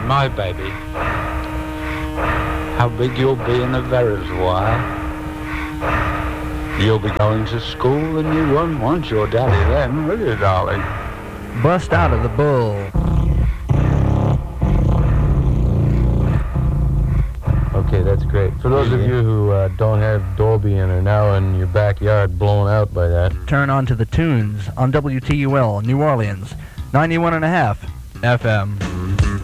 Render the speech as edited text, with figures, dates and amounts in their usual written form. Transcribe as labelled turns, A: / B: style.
A: my baby. How big you'll be in a very while. You'll be going to school and you won't want your daddy then, will you, darling?
B: Bust out of the bull.
C: Okay, that's great. For those of you who don't have Dolby and are now in your backyard blown out by that,
B: turn on to the tunes on WTUL New Orleans, 91.5 FM.